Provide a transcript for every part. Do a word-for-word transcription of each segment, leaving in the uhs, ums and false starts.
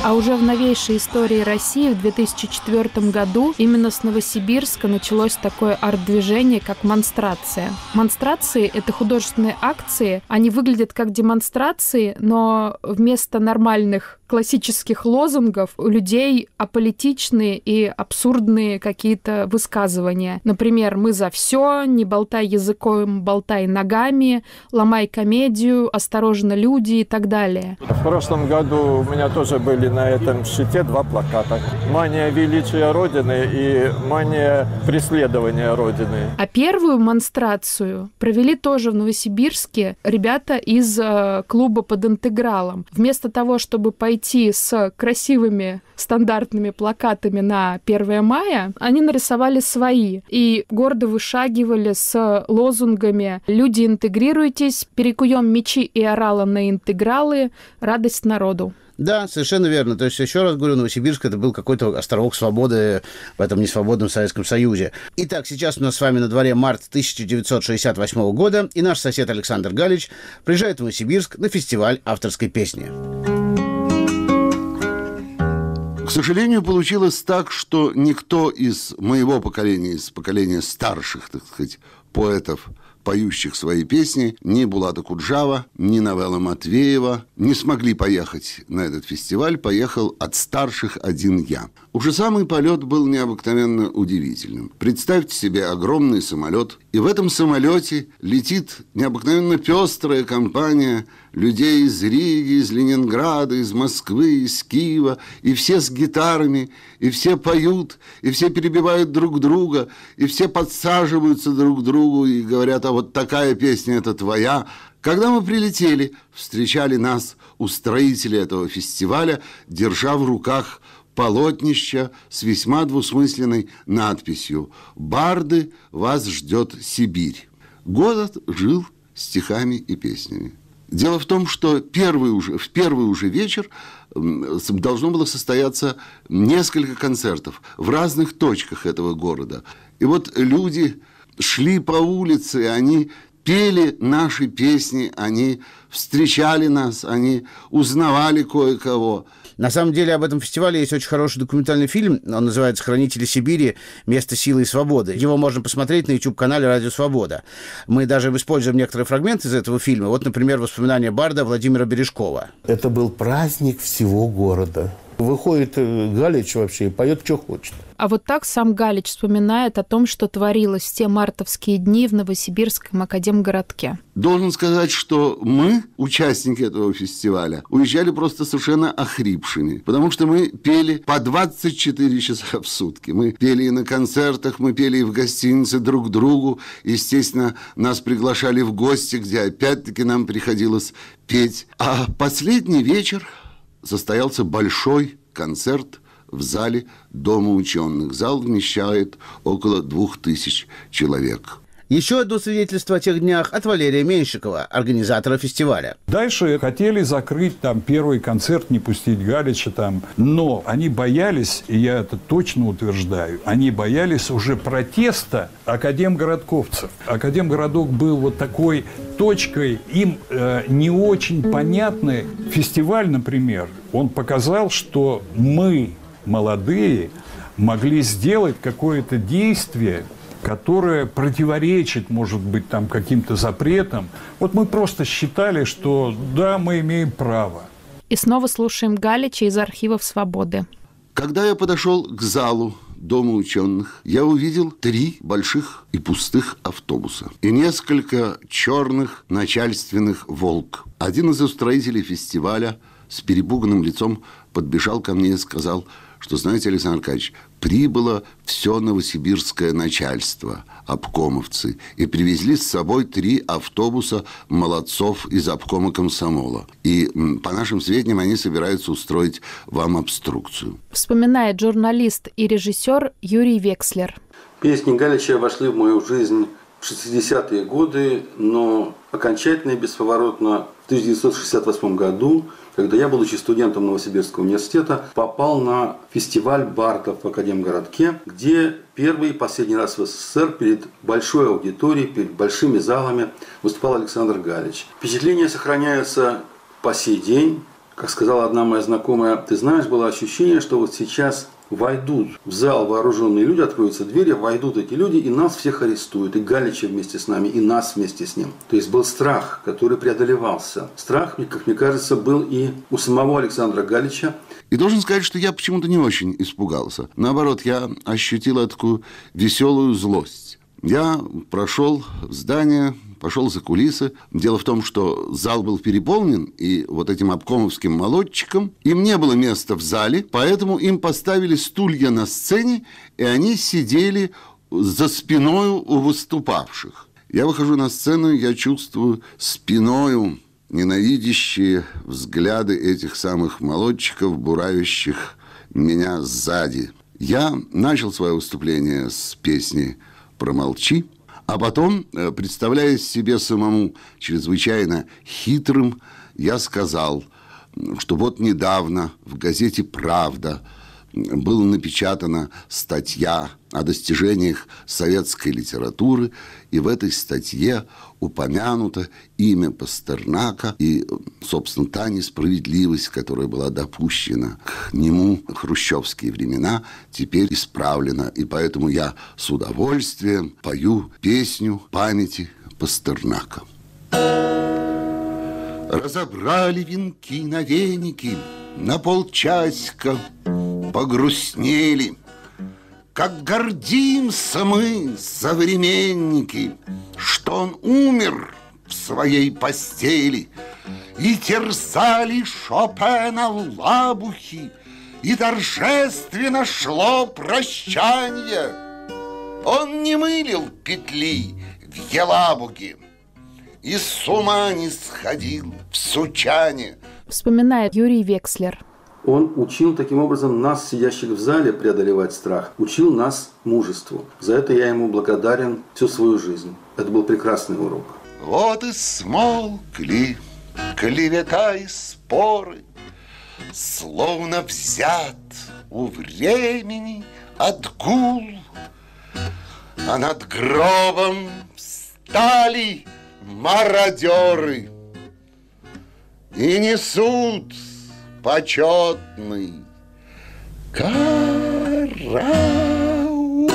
А уже в новейшей истории России в две тысячи четвёртом году именно с Новосибирска началось такое арт-движение, как монстрация. Монстрации — это художественные акции. Они выглядят как демонстрации, но вместо нормальных классических лозунгов у людей аполитичные и абсурдные какие-то высказывания. Например, «Мы за все», «Не болтай языком, болтай ногами», «Ломай комедию», «Осторожно, люди» и так далее. В прошлом году у меня тоже были на этом щите два плаката. «Мания величия Родины» и «Мания преследования Родины». А первую монстрацию провели тоже в Новосибирске ребята из э, клуба «Под интегралом». Вместо того, чтобы пойти идти с красивыми стандартными плакатами на первое мая, они нарисовали свои и гордо вышагивали с лозунгами «Люди, интегрируйтесь», «Перекуем мечи и орала на интегралы», «Радость народу». Да, совершенно верно. То есть, еще раз говорю, Новосибирск — это был какой-то островок свободы в этом несвободном Советском Союзе. Итак, сейчас у нас с вами на дворе март тысяча девятьсот шестьдесят восьмого года, и наш сосед Александр Галич приезжает в Новосибирск на фестиваль авторской песни. К сожалению, получилось так, что никто из моего поколения, из поколения старших, так сказать, поэтов, поющих свои песни, ни Булата Куджава, ни Новелла Матвеева не смогли поехать на этот фестиваль. Поехал от старших один я. Уже самый полет был необыкновенно удивительным. Представьте себе огромный самолет, и в этом самолете летит необыкновенно пестрая компания людей из Риги, из Ленинграда, из Москвы, из Киева, и все с гитарами, и все поют, и все перебивают друг друга, и все подсаживаются друг к другу и говорят: а вот такая песня — это твоя. Когда мы прилетели, встречали нас устроители этого фестиваля, держа в руках полотнища с весьма двусмысленной надписью: «Барды, вас ждет Сибирь». Город жил стихами и песнями. Дело в том, что первый уже, в первый уже вечер должно было состояться несколько концертов в разных точках этого города. И вот люди шли по улице, и они пели наши песни, они встречали нас, они узнавали кое-кого. На самом деле об этом фестивале есть очень хороший документальный фильм. Он называется «Хранители Сибири. Место силы и свободы». Его можно посмотреть на YouTube-канале «Радио Свобода». Мы даже используем некоторые фрагменты из этого фильма. Вот, например, воспоминания барда Владимира Бережкова. Это был праздник всего города. Выходит Галич вообще и поет, что хочет. А вот так сам Галич вспоминает о том, что творилось в те мартовские дни в Новосибирском академгородке. Должен сказать, что мы, участники этого фестиваля, уезжали просто совершенно охрипшими, потому что мы пели по двадцать четыре часа в сутки. Мы пели и на концертах, мы пели и в гостинице друг другу. Естественно, нас приглашали в гости, где опять-таки нам приходилось петь. А последний вечер состоялся большой концерт в зале Дома ученых. Зал вмещает около двух тысяч человек. Еще одно свидетельство о тех днях от Валерия Меньшикова, организатора фестиваля. Дальше хотели закрыть там первый концерт, не пустить Галича там. Но они боялись, и я это точно утверждаю, они боялись уже протеста академгородковцев. Академгородок был вот такой точкой, им э, не очень понятный фестиваль, например. Он показал, что мы, молодые, могли сделать какое-то действие, которое противоречит, может быть, там каким-то запретам. Вот мы просто считали, что да, мы имеем право. И снова слушаем Галича из архивов «Свободы». Когда я подошел к залу Дома ученых, я увидел три больших и пустых автобуса и несколько черных начальственных «Волк». Один из устроителей фестиваля с перепуганным лицом подбежал ко мне и сказал, что, знаете, Александр Аркадьевич, прибыло все новосибирское начальство, обкомовцы, и привезли с собой три автобуса молодцов из обкома комсомола. И по нашим сведениям они собираются устроить вам обструкцию. Вспоминает журналист и режиссер Юрий Векслер. Песни Галича вошли в мою жизнь в шестидесятые годы, но окончательно и бесповоротно в тысяча девятьсот шестьдесят восьмом году, когда я, будучи студентом Новосибирского университета, попал на фестиваль бардов в Академгородке, где первый и последний раз в СССР перед большой аудиторией, перед большими залами выступал Александр Галич. Впечатления сохраняются по сей день. Как сказала одна моя знакомая, ты знаешь, было ощущение, что вот сейчас войдут в зал вооруженные люди, откроются двери, войдут эти люди и нас всех арестуют, и Галича вместе с нами, и нас вместе с ним. То есть был страх, который преодолевался. Страх, как мне кажется, был и у самого Александра Галича. И должен сказать, что я почему-то не очень испугался. Наоборот, я ощутила такую веселую злость. Я прошел в здание, пошел за кулисы. Дело в том, что зал был переполнен, и вот этим обкомовским молодчикам им не было места в зале, поэтому им поставили стулья на сцене, и они сидели за спиною у выступавших. Я выхожу на сцену, я чувствую спиною ненавидящие взгляды этих самых молодчиков, буравящих меня сзади. Я начал свое выступление с песни «Промолчи», а потом, представляя себе самому чрезвычайно хитрым, я сказал, что вот недавно в газете «Правда» была напечатана статья о достижениях советской литературы, и в этой статье упомянуто имя Пастернака и, собственно, та несправедливость, которая была допущена к нему в хрущевские времена, теперь исправлена. И поэтому я с удовольствием пою песню памяти Пастернака. Разобрали венки на веники, на полчасика погрустнели. Как гордимся мы, современники, что он умер в своей постели. И терзали Шопена лабухи, и торжественно шло прощанье. Он не мылил петли в Елабуге и с ума не сходил в Сучане. Вспоминает Юрий Векслер. Он учил таким образом нас, сидящих в зале, преодолевать страх. Учил нас мужеству. За это я ему благодарен всю свою жизнь. Это был прекрасный урок. Вот и смолкли клевета и споры, словно взят у времени отгул. А над гробом встали мародеры и несут почетный караул.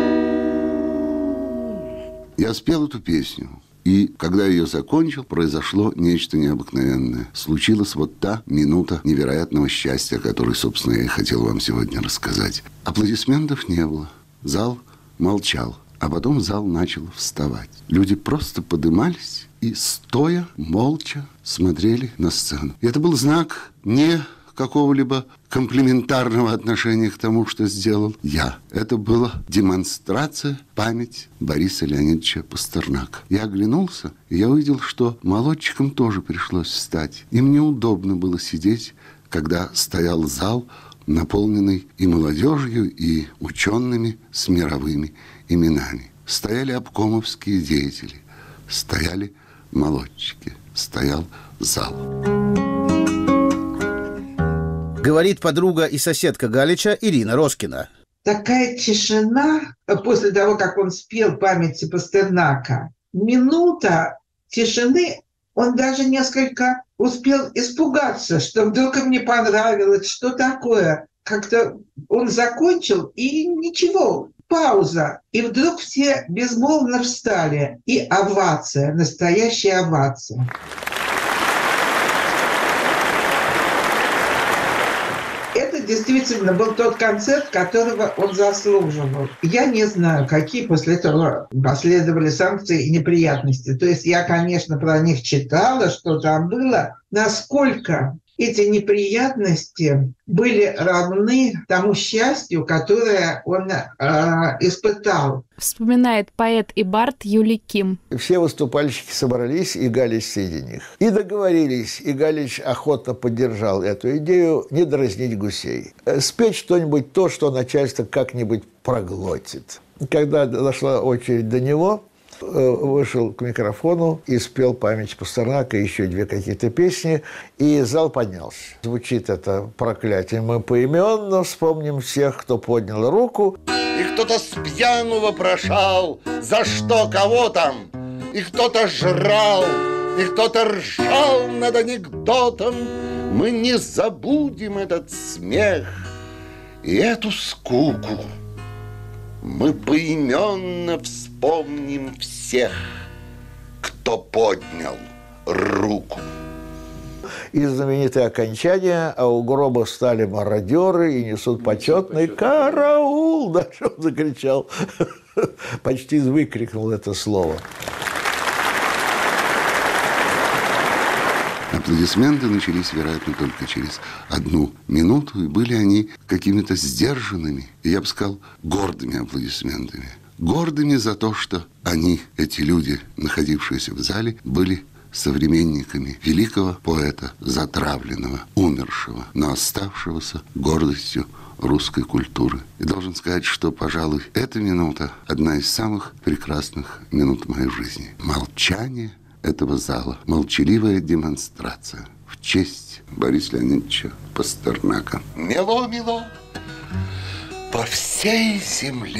Я спел эту песню, и когда я ее закончил, произошло нечто необыкновенное. Случилась вот та минута невероятного счастья, о которой, собственно, я и хотел вам сегодня рассказать. Аплодисментов не было, зал молчал, а потом зал начал вставать. Люди просто подымались и, стоя, молча смотрели на сцену. И это был знак не какого-либо комплиментарного отношения к тому, что сделал я. Это была демонстрация памяти Бориса Леонидовича Пастернака. Я оглянулся, и я увидел, что молодчикам тоже пришлось встать. Им неудобно было сидеть, когда стоял зал, наполненный и молодежью, и учеными с мировыми именами. Стояли обкомовские деятели, стояли молодчики, стоял зал. Говорит подруга и соседка Галича Ирина Роскина. Такая тишина после того, как он спел памяти Пастернака. Минута тишины, он даже несколько успел испугаться, что вдруг им не понравилось, что такое. Как-то он закончил, и ничего, пауза. И вдруг все безмолвно встали. И овация, настоящая овация. Это действительно был тот концерт, которого он заслуживал. Я не знаю, какие после этого последовали санкции и неприятности. То есть я, конечно, про них читала, что там было. Насколько эти неприятности были равны тому счастью, которое он э, испытал. Вспоминает поэт и бард Юлий Ким. Все выступальщики собрались, и Галич среди них. И договорились, и Галич охотно поддержал эту идею не дразнить гусей. Спеть что-нибудь то, что начальство как-нибудь проглотит. Когда дошла очередь до него, вышел к микрофону и спел память Пастернака, еще две какие-то песни, и зал поднялся. Звучит это проклятие. Мы поименно вспомним всех, кто поднял руку. И кто-то с пьяну вопрошал, за что, кого там, и кто-то жрал, и кто-то ржал над анекдотом, Мы не забудем этот смех и эту скуку. Мы поименно вспомним всех, кто поднял руку. И знаменитое окончание, а у гроба стали мародеры и несут почетный караул. Да, что он закричал, почти выкрикнул это слово. Аплодисменты начались, вероятно, только через одну минуту, и были они какими-то сдержанными, и я бы сказал, гордыми аплодисментами. Гордыми за то, что они, эти люди, находившиеся в зале, были современниками великого поэта, затравленного, умершего, но оставшегося гордостью русской культуры. И должен сказать, что, пожалуй, эта минута одна из самых прекрасных минут в моей жизни. Молчание этого зала, молчаливая демонстрация в честь Бориса Леонидовича Пастернака. Мело-мело по всей земле.